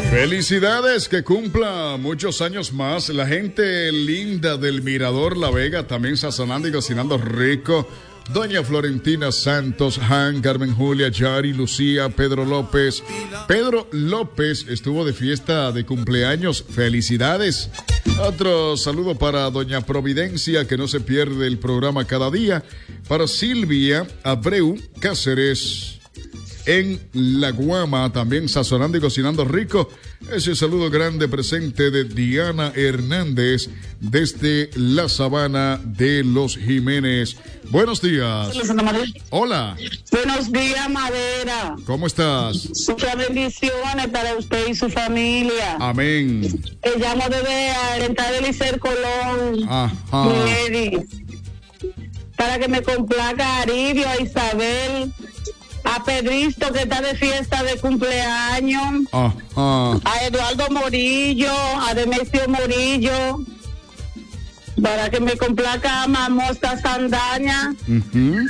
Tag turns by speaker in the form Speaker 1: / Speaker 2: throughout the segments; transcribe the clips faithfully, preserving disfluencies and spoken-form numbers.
Speaker 1: Felicidades, que cumpla muchos años más. La gente linda del Mirador La Vega, también sazonando y cocinando rico. Doña Florentina Santos, Han, Carmen Julia, Yari, Lucía, Pedro López. Pedro López estuvo de fiesta de cumpleaños. Felicidades. Otro saludo para Doña Providencia, que no se pierde el programa cada día. Para Silvia Abreu Cáceres, en La Guama, también sazonando y cocinando rico. Ese saludo grande presente de Diana Hernández desde la Sabana de los Jiménez. Buenos días. Hola.
Speaker 2: Buenos días, Madera.
Speaker 1: ¿Cómo estás?
Speaker 2: Muchas bendiciones para usted y su familia.
Speaker 1: Amén.
Speaker 2: Te llamo desde Arental de Licer Colón.
Speaker 1: Ajá.
Speaker 2: Lady, para que me complaca a Aribio, a Isabel, a Pedrito, que está de fiesta de cumpleaños,
Speaker 1: Ajá.
Speaker 2: a Eduardo Morillo, a Demetrio Morillo, para que me complaca a Mamosta Sandaña,
Speaker 1: Uh-huh.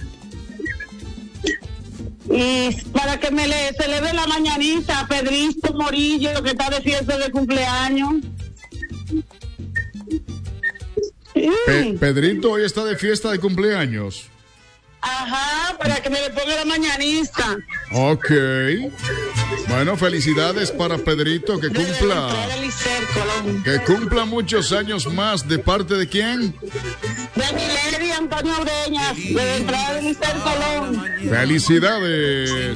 Speaker 2: y para que me le celebre la mañanita a Pedrito Morillo, que está de fiesta de cumpleaños.
Speaker 1: Pe- Pedrito hoy está de fiesta de cumpleaños.
Speaker 2: Ajá, para que me le ponga la mañanista.
Speaker 1: Ok. Bueno, felicidades para Pedrito, que cumpla. Que cumpla muchos años más. ¿De parte de quién?
Speaker 2: De Milady Antonio Ureñas, de entrada de Licer Colón.
Speaker 1: Felicidades.